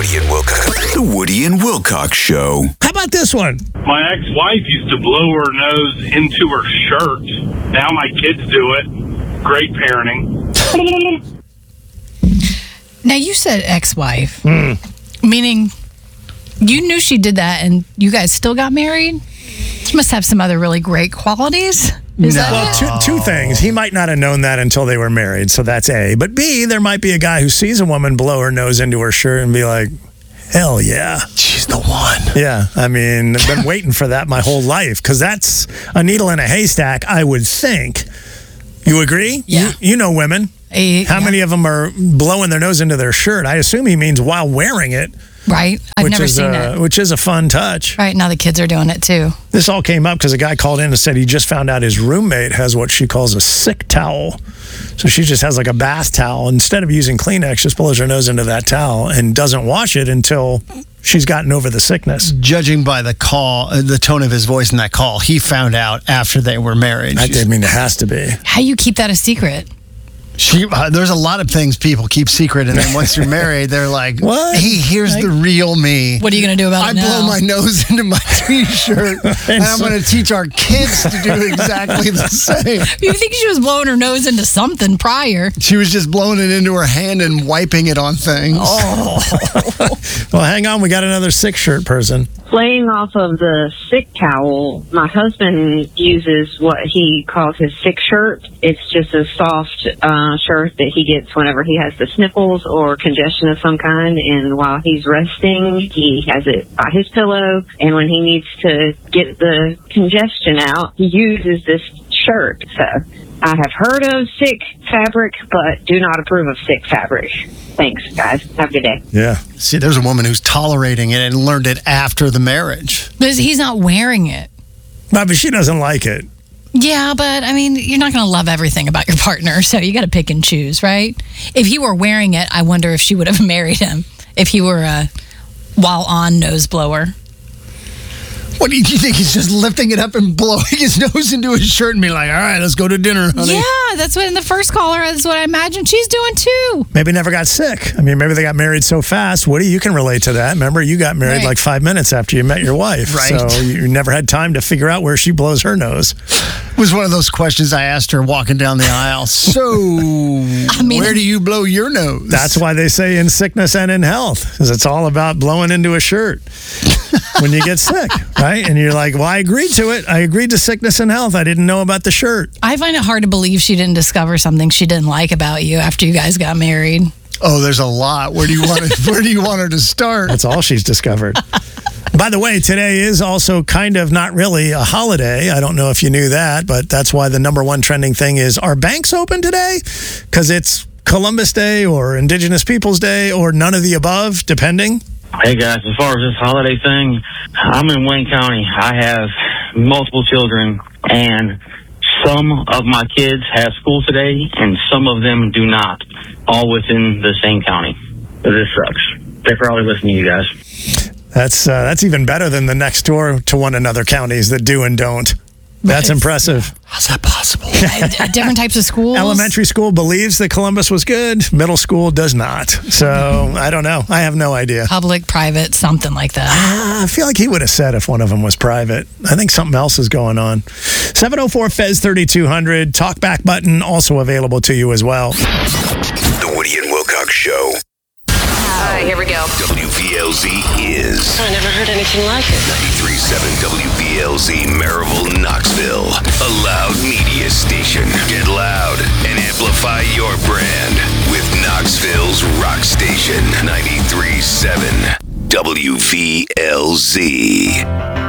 Woody and Wilcox. The Woody and Wilcox Show. How about this one? My ex-wife used to blow her nose into her shirt. Now my kids do it. Great parenting. Now, you said ex-wife, meaning you knew she did that and you guys still got married? She must have some other really great qualities. Is that it? Well, two things. He might not have known that until they were married, so that's A. But B, there might be a guy who sees a woman blow her nose into her shirt and be like, hell yeah. She's the one. Yeah, I mean, I've been waiting for that my whole life because that's a needle in a haystack, I would think. You agree? Yeah. You know women. How many of them are blowing their nose into their shirt? I assume he means while wearing it. Right. I've never seen it. Which is a fun touch. Right. Now the kids are doing it too. This all came up because a guy called in and said he just found out his roommate has what she calls a sick towel. So she just has like a bath towel. Instead of using Kleenex, just blows her nose into that towel and doesn't wash it until she's gotten over the sickness. Judging by the call, the tone of his voice in that call, he found out after they were married. I mean, it has to be. How you keep that a secret? There's a lot of things people keep secret, and then once you're married, they're like, What? Hey, here's the real me. What are you going to do about I it now? blow my nose into my T-shirt, and I'm going to teach our kids to do exactly the same. You think she was blowing her nose into something prior? She was just blowing it into her hand and wiping it on things. Well, hang on. We got another sick shirt person. Playing off of the sick towel, my husband uses what he calls his sick shirt. It's just a soft shirt that he gets whenever he has the sniffles or congestion of some kind. And while he's resting, he has it by his pillow. And when he needs to get the congestion out, he uses this shirt. So I have heard of sick fabric, but do not approve of sick fabric. Thanks, guys. Have a good day. Yeah. See, there's a woman who's tolerating it and learned it after the marriage. But he's not wearing it. But she doesn't like it. Yeah, but I mean, you're not going to love everything about your partner, so you got to pick and choose, right? If he were wearing it, I wonder if she would have married him if he were a while-on nose blower. What do you think? He's just lifting it up and blowing his nose into his shirt and being like, all right, let's go to dinner, honey. Yeah, that's what in the first caller, that's what I imagine she's doing too. Maybe never got sick. I mean, maybe they got married so fast. Woody, you can relate to that. Remember, you got married like 5 minutes after you met your wife. Right. So you never had time to figure out where she blows her nose. It was one of those questions I asked her walking down the aisle. So, where do you blow your nose? That's why they say in sickness and in health, because it's all about blowing into a shirt when you get sick, right? And you're like, well, I agreed to it. I agreed to sickness and health. I didn't know about the shirt. I find it hard to believe she didn't discover something she didn't like about you after you guys got married. Oh, there's a lot. Where do you want her to start? That's all she's discovered. By the way, today is also kind of not really a holiday. I don't know if you knew that, but that's why the number one trending thing is, are banks open today? Because it's Columbus Day or Indigenous Peoples Day or none of the above, depending. Hey guys, as far as this holiday thing, I'm in Wayne County. I have multiple children, and some of my kids have school today, and some of them do not, all within the same county. This sucks. They probably listen to you guys. That's even better than the next door to one another counties that do and don't. That's impressive. How's that possible? Different types of schools. Elementary school believes that Columbus was good. Middle school does not. So I don't know. I have no idea. Public, private, something like that. I feel like he would have said if one of them was private. I think something else is going on. 704-FEZ-3200. Talkback button also available to you as well. The Woody and Wilcox Show. All right, here we go. WVLZ is I never heard anything like it. 93.7 WVLZ Maryville, Knoxville. A loud media station. Get loud and amplify your brand with Knoxville's rock station. 93.7 WVLZ.